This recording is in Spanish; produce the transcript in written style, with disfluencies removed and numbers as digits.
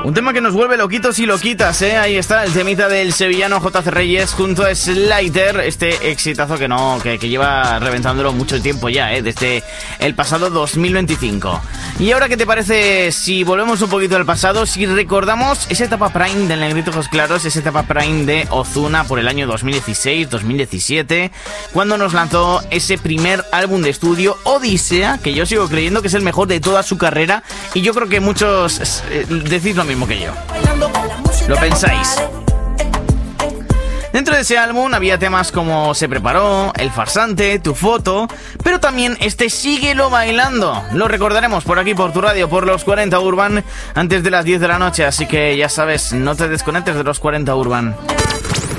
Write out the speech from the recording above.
Un tema que nos vuelve loquitos y loquitas, ¿eh? Ahí está el temita del sevillano JC Reyes junto a Slater, este exitazo que lleva reventándolo mucho tiempo ya, ¿eh? Desde el pasado 2025. Y ahora, ¿qué te parece si volvemos un poquito al pasado? Si recordamos esa etapa prime del Negrito Ojos Claros, esa etapa prime de Ozuna por el año 2016-2017, cuando nos lanzó ese primer álbum de estudio, Odisea, que yo sigo creyendo que es el mejor de toda su carrera, y yo creo que muchos decís lo mismo que yo. ¿Lo pensáis? Dentro de ese álbum había temas como Se Preparó, El Farsante, Tu Foto, pero también este Síguelo Bailando. Lo recordaremos por aquí, por tu radio, por los 40 Urban, antes de las 10 de la noche, así que ya sabes, no te desconectes de los 40 Urban.